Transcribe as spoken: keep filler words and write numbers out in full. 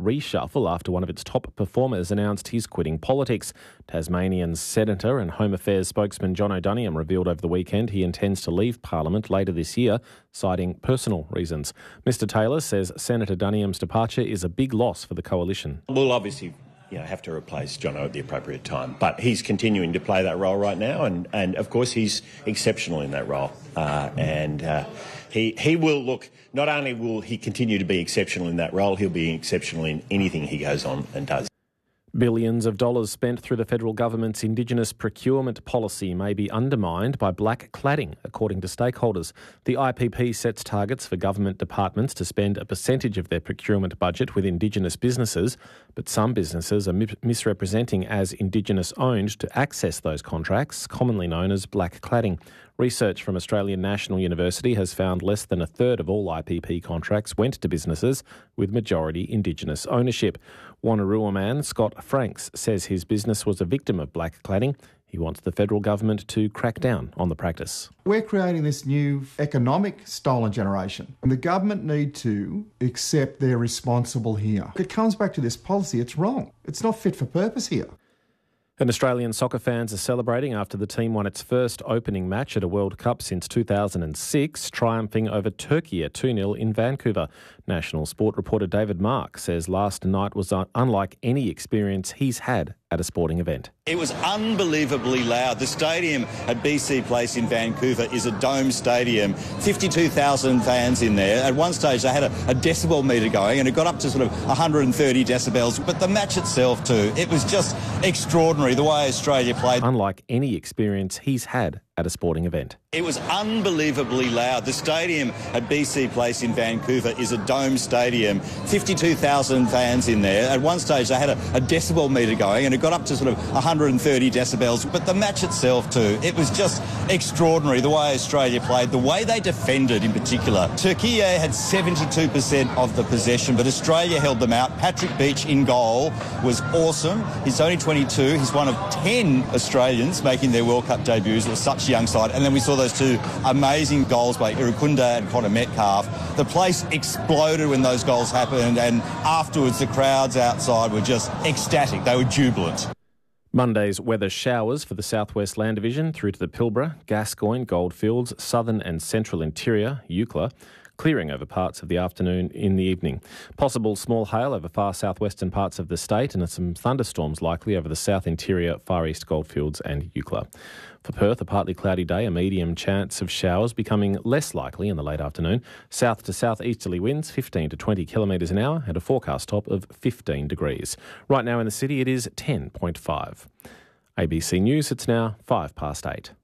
reshuffle after one of its top performers announced he's quitting politics. Tasmanian Senator and Home Affairs spokesman John O'Doniam revealed over the weekend he intends to leave Parliament later this year, citing personal reasons. Mister Taylor says Senator Duniam's departure is a big loss for the coalition. We'll obviously you know, have to replace Jono at the appropriate time, but he's continuing to play that role right now, and, and of course he's exceptional in that role. Uh, and uh, he he will look. Not only will he continue to be exceptional in that role, he'll be exceptional in anything he goes on and does. Billions of dollars spent through the federal government's Indigenous procurement policy may be undermined by black cladding, according to stakeholders. The I P P sets targets for government departments to spend a percentage of their procurement budget with Indigenous businesses, but some businesses are mi- misrepresenting as Indigenous-owned to access those contracts, commonly known as black cladding. Research from Australian National University has found less than a third of all I P P contracts went to businesses with majority Indigenous ownership. Wanneroo man Scott Franks says his business was a victim of black cladding. He wants the federal government to crack down on the practice. We're creating this new economic stolen generation, and the government need to accept they're responsible here. It comes back to this policy. It's wrong. It's not fit for purpose here. And Australian soccer fans are celebrating after the team won its first opening match at a World Cup since two thousand six, triumphing over Turkey at two nil in Vancouver. National Sport reporter David Mark says last night was unlike any experience he's had at a sporting event. It was unbelievably loud. The stadium at B C Place in Vancouver is a dome stadium, fifty-two thousand fans in there. At one stage they had a, a decibel meter going and it got up to sort of one hundred thirty decibels. But the match itself too, it was just extraordinary the way Australia played. Unlike any experience he's had at a sporting event. It was unbelievably loud. The stadium at B C Place in Vancouver is a dome stadium, fifty-two thousand fans in there. At one stage they had a, a decibel meter going and it got up to sort of one hundred thirty decibels. But the match itself too, it was just extraordinary the way Australia played, the way they defended in particular. Turkey had seventy-two percent of the possession, but Australia held them out. Patrick Beach in goal was awesome. He's only twenty-two. He's one of ten Australians making their World Cup debuts. It was such a young side. And then we saw those two amazing goals by Irukunda and Connor Metcalf. The place exploded when those goals happened, and afterwards the crowds outside were just ecstatic. They were jubilant. Monday's weather showers for the Southwest Land Division through to the Pilbara, Gascoyne, Goldfields, Southern and Central Interior, Eucla, clearing over parts of the afternoon in the evening. Possible small hail over far southwestern parts of the state and some thunderstorms likely over the South Interior, Far East Goldfields and Eucla. For Perth, a partly cloudy day, a medium chance of showers becoming less likely in the late afternoon. South to southeasterly winds fifteen to twenty kilometres an hour and a forecast top of fifteen degrees. Right now in the city it is ten point five. A B C News, it's now five past eight.